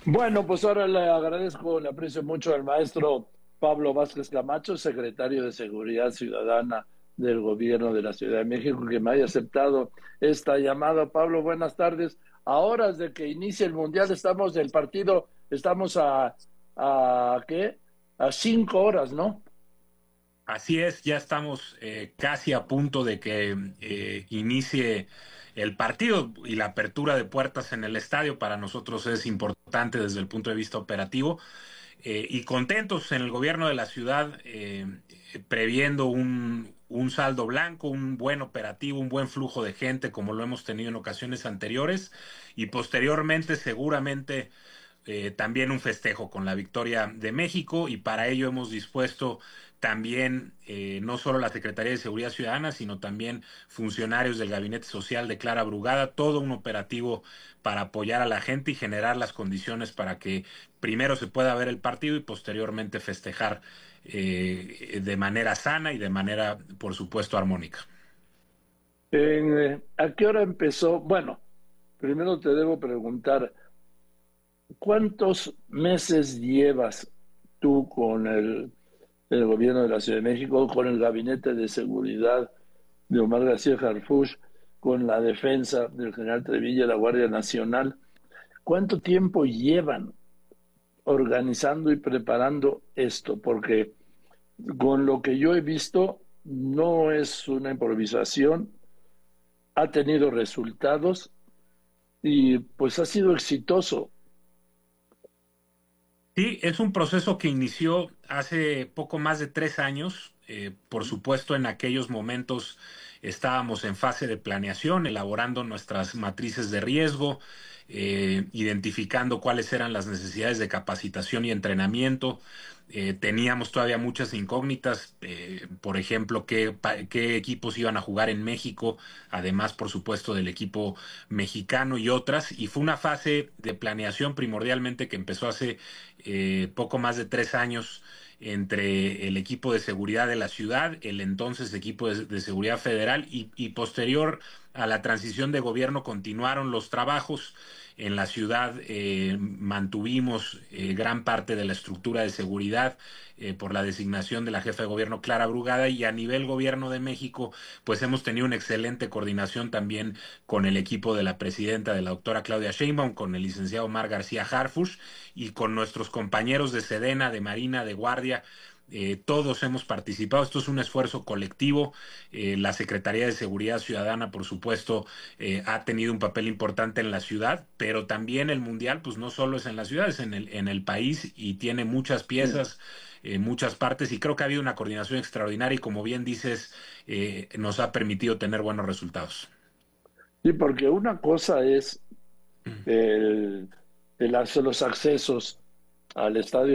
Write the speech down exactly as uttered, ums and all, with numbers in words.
Bueno, pues ahora le agradezco, le aprecio mucho al maestro Pablo Vázquez Camacho, secretario de Seguridad Ciudadana del Gobierno de la Ciudad de México, que me haya aceptado esta llamada. Pablo, buenas tardes. A horas de que inicie el Mundial, estamos del partido, estamos a, a ¿qué? A cinco horas, ¿no? Así es, ya estamos eh, casi a punto de que eh, inicie el partido y la apertura de puertas en el estadio. Para nosotros es importante desde el punto de vista operativo eh, y contentos en el gobierno de la ciudad, eh, previendo un, un saldo blanco, un buen operativo, un buen flujo de gente como lo hemos tenido en ocasiones anteriores y posteriormente seguramente eh, también un festejo con la victoria de México, y para ello hemos dispuesto también eh, no solo la Secretaría de Seguridad Ciudadana, sino también funcionarios del Gabinete Social de Clara Brugada, todo un operativo para apoyar a la gente y generar las condiciones para que primero se pueda ver el partido y posteriormente festejar eh, de manera sana y de manera, por supuesto, armónica. En, eh, ¿a qué hora empezó? Bueno, primero te debo preguntar, ¿cuántos meses llevas tú con el, el gobierno de la Ciudad de México, con el gabinete de seguridad de Omar García Harfuch, con la defensa del general Trevilla, la Guardia Nacional? ¿Cuánto tiempo llevan organizando y preparando esto? Porque con lo que yo he visto, no es una improvisación, ha tenido resultados y pues ha sido exitoso. Sí, es un proceso que inició hace poco más de tres años. Eh, por supuesto, en aquellos momentos estábamos en fase de planeación, elaborando nuestras matrices de riesgo, eh, identificando cuáles eran las necesidades de capacitación y entrenamiento. Eh, teníamos todavía muchas incógnitas, eh, por ejemplo, qué, pa- qué equipos iban a jugar en México, además, por supuesto, del equipo mexicano y otras. Y fue una fase de planeación primordialmente que empezó hace eh, poco más de tres años entre el equipo de seguridad de la ciudad, el entonces equipo de, de seguridad federal y, y posterior a la transición de gobierno continuaron los trabajos. En la ciudad eh, mantuvimos eh, gran parte de la estructura de seguridad eh, por la designación de la jefa de gobierno Clara Brugada, y a nivel gobierno de México pues hemos tenido una excelente coordinación también con el equipo de la presidenta, de la doctora Claudia Sheinbaum, con el licenciado Omar García Harfuch y con nuestros compañeros de Sedena, de Marina, de Guardia. Eh, todos hemos participado. Esto es un esfuerzo colectivo. Eh, la Secretaría de Seguridad Ciudadana, por supuesto, eh, ha tenido un papel importante en la ciudad, pero también el Mundial, pues no solo es en la ciudad, es en el, en el país, y tiene muchas Sí, piezas, eh, muchas partes, y creo que ha habido una coordinación extraordinaria y, como bien dices, eh, nos ha permitido tener buenos resultados. sí, porque una cosa es el, el, los accesos al estadio